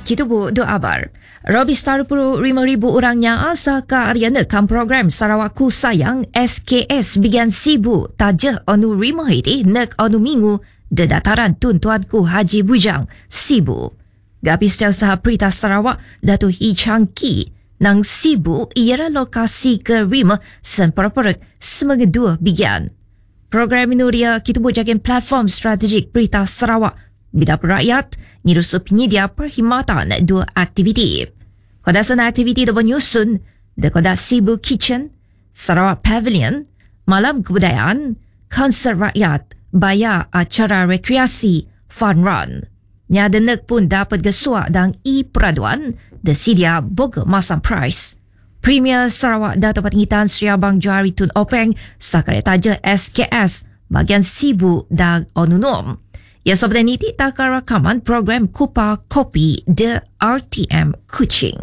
Kitubu do abar. Robi Starpuru 5,000 orangnya asa ka Ariana kam program Sarawakku Sayang SKS bigan sibu tajah onu 5 hari nak onu minggu de dataran Tuan-Tuanku Haji Bujang sibu. Gapi Setiausaha Perintah Sarawak Dato' Hee Chang Kee nang sibu ialah lokasi ke-5 semperperek semegedua bigan. Program minuria Kitubu jaga platform strategik Perintah Sarawak bidang rakyat ngirusu penyedia perkhidmatan dua aktiviti. Kodasan aktiviti dapat nyusun de kodak Sibu Kitchen, Sarawak Pavilion, Malam Kebudayaan, Konsert Rakyat, Bayar Acara Rekreasi, Fun Run. Nyada nek pun dapat gesuak dan e-peraduan de sedia boga masam price. Premier Sarawak dapat pengitan Sri Abang Johari Tun Openg sakare taja SKS bagian Sibu dan Onunum. Ya seperti ini takar rakaman program Kupa Kopi The RTM Kuching.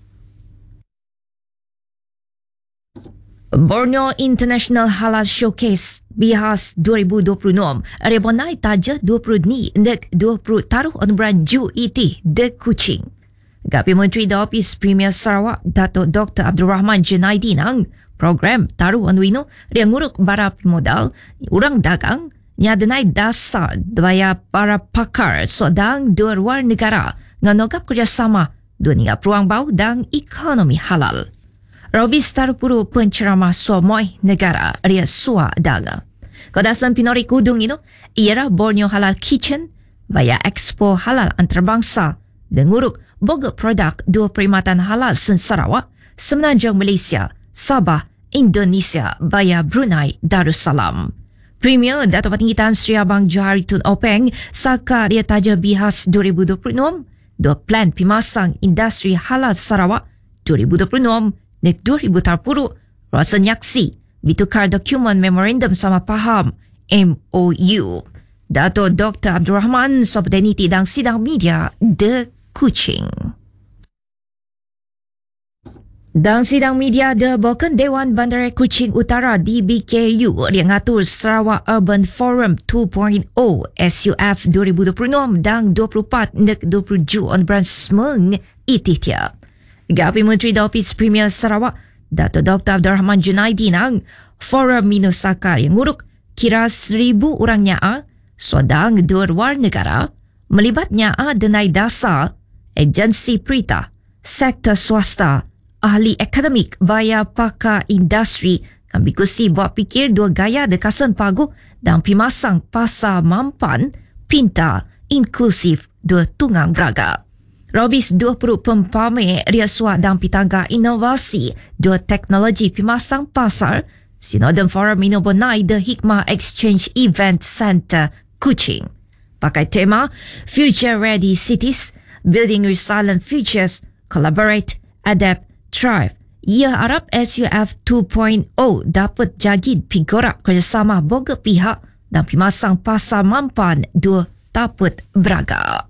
Borneo International Halal Showcase Bihas 2026 rebonai taja 20 ni nek 20 taruh on bulan Ju iti The Kuching. Gapi Menteri Office Premier Sarawak Dato' Dr. Abdul Rahman Junaidi nang program taruh on wino dia nguruk bara pemodal orang dagang nyadenai dasar daya para pakar sodang dua luar negara nganogap kerjasama dua niga peluang bau dan ekonomi halal. Robi Starpuru penceramah suamoi negara ria sua daga. Kodasan pinori kudung ino ialah Borneo Halal Kitchen baya Expo Halal Antarabangsa dan nguruk boga produk dua perkhidmatan halal sen Sarawak semenanjung Malaysia, Sabah, Indonesia baya Brunei Darussalam. Premier Dato' Pengingitan Sri Abang Johari Tun Openg saka dia taja Bihas 2026 dua plan pimasang industri halal Sarawak 2026 nek 2030 rasa nyaksi bitukar dokumen memorandum sama faham MOU. Dato' Dr. Abdul Rahman Sobdeniti dan sidang media The Kuching. Dan sidang media The Boken Dewan Bandaraya Kuching Utara DBKU yang ngatur Sarawak Urban Forum 2.0 SUF 2026 dan 24 nek 20 Ju on bulan Semeng itihtia. Gapi Menteri Office Premier Sarawak Dato' Dr. Abdul Rahman Junaidi nang Forum Minusakar yang nguruk kira 1,000 orangnya sodang dua luar negara melibatnya denai dasar agensi perintah, sektor swasta, ahli akademik baya pakar industri kan bikusi buat fikir dua gaya dekasan pagu dan pimasang pasar mampan, pintar, inklusif dua tunggang beraga. Robis 20 pempamer riaswa dan pitangga inovasi dua teknologi pimasang pasar Sinodem Forum Inobonai The Hikmah Exchange Event Center Kuching. Pakai tema Future Ready Cities, Building Resilient Futures, Collaborate, Adapt, Thrive. Ia harap SUF 2.0 dapat jagid pigorak kerjasama boga pihak dan pimasang pasar mampan dua dapat beraga.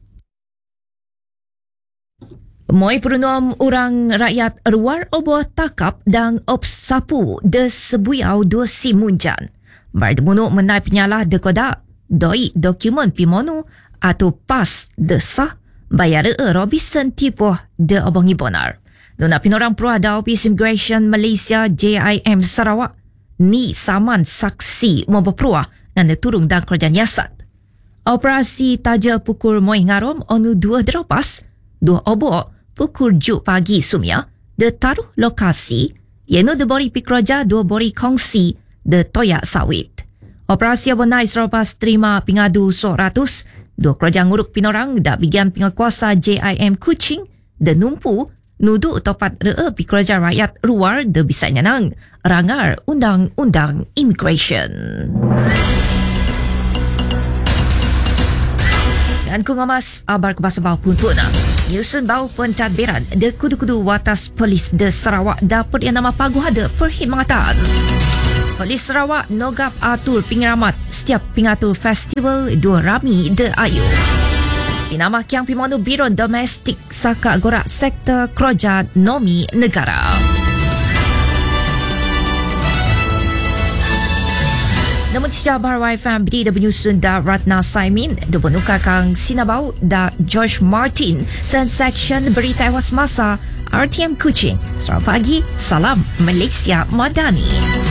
Moi perunom orang rakyat luar obuah takap dan ops sapu de sebuyau dua si munjan. Berdemunu menai penyalah de kodak, doi dokumen pimonu atau pas de sah bayar Robinson tipuh de obongi bonar. Dona pinorang peruada Office Immigration Malaysia JIM Sarawak ni saman saksi memperperuah dan turung dan kerja nyasat. Operasi taja pukul moi ngarom onu dua dropas, dua obok pukul 7 pagi sumia de taruh lokasi yaitu de bori pikroja dua bori kongsi de toyak sawit. Operasi abonai selepas terima pingadu 100 dua kerja nguruk pinorang dak bigan penguasa JIM Kuching de numpu nudu topat pikroja rakyat luar de bisanya nang rangar undang-undang immigration. Dan ku ngamas abar kebasa bau pun puna. Nyusun bau pentadbiran de kudu-kudu watas polis de Sarawak dapat yang nama pagu ada perkhidmatan. Polis Sarawak nogap atur pengiramat setiap pengatur festival dua rami de ayu. Pinama kiang pimanu biro domestik saka gorak sektor kerja nomi negara. Namun sejak Bahawa FM BTW Sunda Ratna Saimin dibenukar kang Sinabau da George Martin sen section berita ewas masa RTM Kuching. Selamat pagi, salam Malaysia Madani.